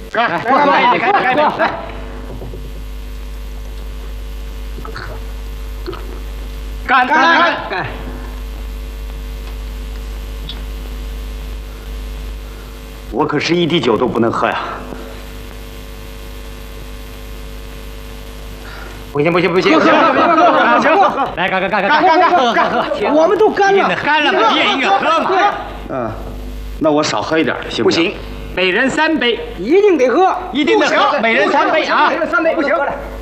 干！来！干！我可是一滴酒都不能喝呀！不行！行！来，干！喝！ 我们都干了， 干了，越饮越喝嘛。 那我少喝一点，行不行？ 不行，每人3杯， 一定得喝， 一定得喝，每人3杯啊！ 每人3杯，不行。